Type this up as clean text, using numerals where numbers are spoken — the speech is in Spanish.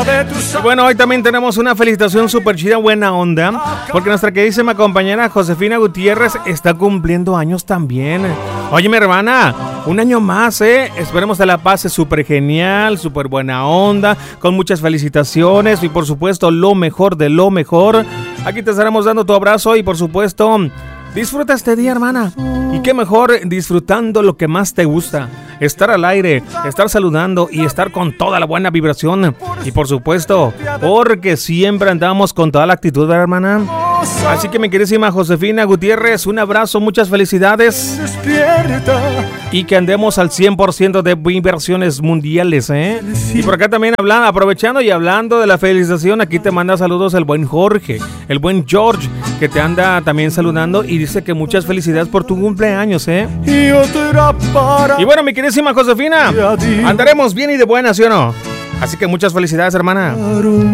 Y bueno, hoy también tenemos una felicitación súper chida, buena onda, porque nuestra queridísima compañera Josefina Gutiérrez está cumpliendo años también. Oye, mi hermana, un año más, esperemos te la pases súper genial, súper buena onda, con muchas felicitaciones y por supuesto lo mejor de lo mejor. Aquí te estaremos dando tu abrazo y por supuesto disfruta este día, hermana. Y qué mejor disfrutando lo que más te gusta. Estar al aire, estar saludando y estar con toda la buena vibración. Y por supuesto, porque siempre andamos con toda la actitud, ¿verdad, hermana? Así que mi queridísima Josefina Gutiérrez, un abrazo, muchas felicidades. Y que andemos al 100% de vibraciones mundiales, ¿eh? Y por acá también aprovechando y hablando de la felicitación, aquí te manda saludos el buen Jorge, el buen George, que te anda también saludando y dice que muchas felicidades por tu cumpleaños, ¿eh? Y bueno, mi queridísima Josefina, andaremos bien y de buena, ¿sí o no? Así que muchas felicidades, hermana.